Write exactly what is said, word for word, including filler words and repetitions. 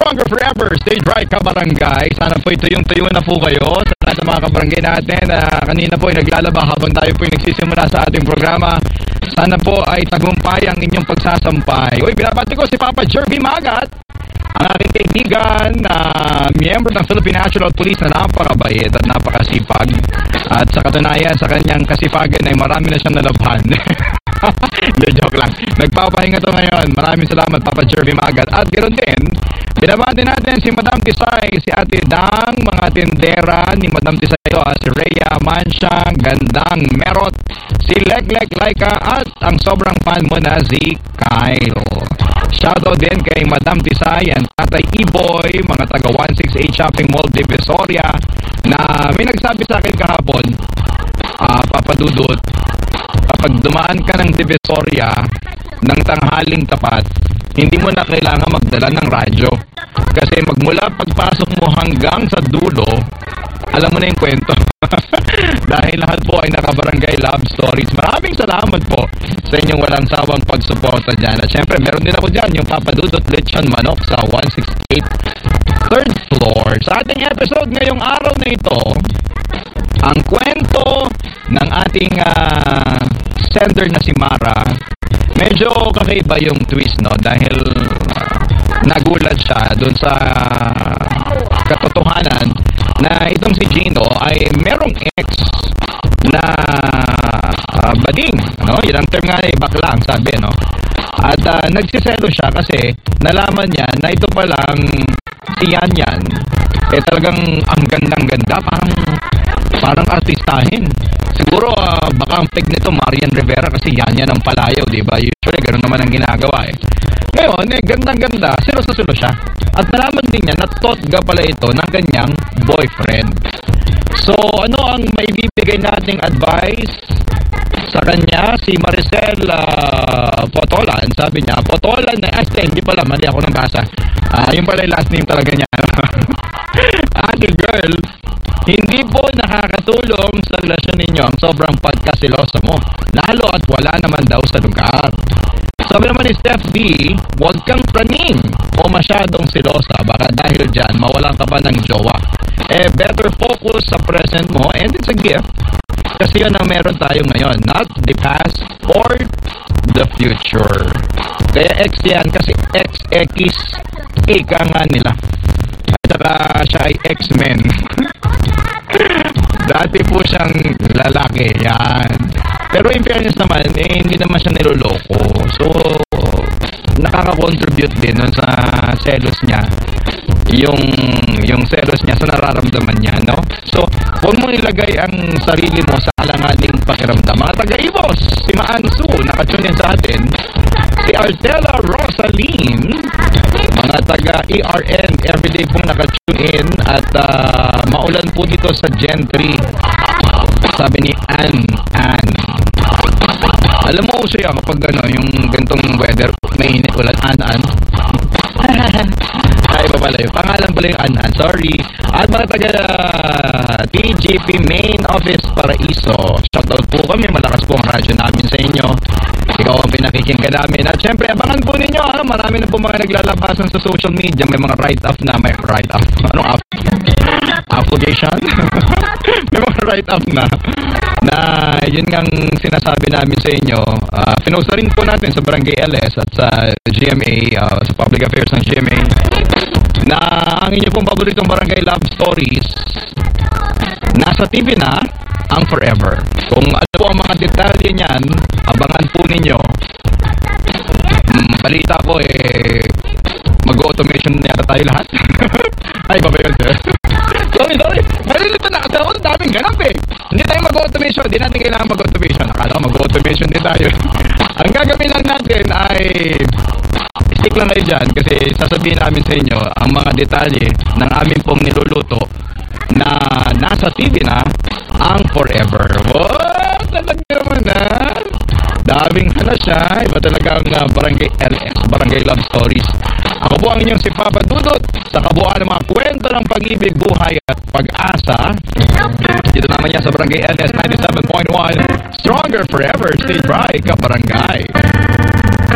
Stronger Forever, Stage Right, Kabarangay. Sana po ito yung tuyo na po kayo sa lahat ng mga kabarangay natin. Uh, kanina po ay naglalaba habang tayo po ay nagsisimula sa ating programa. Sana po ay tagumpay ang inyong pagsasampay. Uy, binabati ko si Papa Jervy Magat, ang aking kaibigan na uh, miyembro ng Philippine National Police na napakabait at napakasipag. At sa katunayan, sa kanyang kasipagan ay marami na siyang nalabhan. Hindi, joke lang. Nagpapahinga to ngayon. Maraming salamat, Papa Jervy Magat. At ganoon din, binabati natin si Madam Tisay, si Ate Dang, mga tindera ni Madam Tisay, ah, si Rhea Mansyang, Gandang Merot, si Leklek Laika, at ang sobrang fan mo na si Kyle. Shoutout din kay Madam Tisay and Tatay Iboy, mga taga one sixty-eight Shopping Mall, Divisoria, na may nagsabi sa akin kahapon, uh, Papa Dudut, kapag dumaan ka ng Divisoria ng tanghaling tapat, hindi mo na kailangan magdala ng radyo. Kasi magmula pagpasok mo hanggang sa dulo, alam mo na yung kwento. Dahil lahat po ay nakabarangay love stories. Maraming salamat po sa inyong walang sawang pagsuporta dyan. At syempre, meron din ako dyan, yung Papa Dudut Lechon Manok sa one sixty-eight third floor. Sa ating episode ngayong araw na ito, ang kwento ng ating uh, sender na si Mara, medyo kakaiba yung twist, no? Dahil uh, nagulat siya dun sa katotohanan na itong si Gino ay merong ex na uh, bading, no? Yun ang term nga ay bakla ang sabi, no? At uh, nagsiselo siya kasi nalaman niya na ito palang si Yan Yan eh talagang ang gandang-ganda, parang parang artistahin. Siguro uh, baka ang peg nito Marian Rivera kasi Yan Yan ang palayaw, di ba? Usually ganoon naman ang ginagawa eh. Ngayon, eh, gandang-ganda, silo-silo siya. At nalaman din niya na totga pala ito ng kanyang boyfriend. So, ano ang maibibigay nating advice sa kanya? Si Maricel uh, Potolan, sabi niya, Potolan na, ah, hindi pala, mali ako nang basa. Uh, yung pala yung last name talaga niya. Ate girl, hindi po nakakatulong sa relasyon ninyo ang sobrang pagkasilosa mo. Lalo at wala naman daw sa lugar. Sabi naman ni Steph D, huwag kang praning o masyadong silosa. Baka dahil dyan, mawalan ka pa ng jowa. Eh, better focus sa present mo and it's a gift. Kasi yun ang meron tayo ngayon. Not the past or the future. Kaya X yan kasi X-X ika nga nila. At saka siya ay X-Men. Dati po siyang lalaki. Yan. Pero in fairness naman, eh, hindi naman siya niloloko. So, nakaka-contribute din nun sa selos niya. Yung, yung selos niya sa nararamdaman niya, no? So, huwag mo ilagay ang sarili mo sa alanganing pakiramdam. Mga taga-Ibos, si Maansu, nakatunin sa atin. Si Artela Rosaline, mga taga-E R N, everyday pong nakatune in. At uh, maulan po dito sa Gentry. Sabi ni Ann, Ann. Alam mo uso yan kapag ano, yung gantong weather, mainit, ulan, Ann-Ann. Ay, iba pala yun. Pangalan pala yung Ann-Ann, sorry. At mga taga uh, T G P Main Office Paraiso. Shoutout po kami, malakas po ang radyo namin sa inyo. Ikaw ang pinakikinggan namin. At syempre, abangan po ninyo, ha? Marami na po mga naglalabasan sa social media. May mga write-up na, may write-up. Anong up? Application? May mga write-up na na yun ngang sinasabi namin sa inyo. Uh, pinost rin po natin sa Barangay L S at sa G M A, uh, sa Public Affairs ng G M A, na ang inyo pong paboritong Barangay Love Stories nasa T V na ang Forever. Kung ano po ang mga detalye niyan, abangan po ninyo. Hmm, balita po eh, mag-automation na yata tayo lahat. Ay, baba yun, sir. Sorry, sorry. Malilito na kasi ako sa daming ganap eh. Hindi tayo mag-automation. Hindi natin kailangan mag-automation. Akala ko mag-automation din tayo. Ang gagawin lang natin ay stick lang kayo dyan kasi sasabihin namin sa inyo ang mga detalye ng amin pong niluluto na nasa T V na ang Forever. What? Talaga naman na. Daming hala siya. Iba talagang uh, Barangay L S, Barangay Love Stories. Ako po ang inyong si Papa Dudut sa kabuuan ng mga kwento ng pag-ibig, buhay at pag-asa. Dito naman yan sa Barangay L S ninety-seven point one. Stronger Forever, Stay Bright, Kabarangay.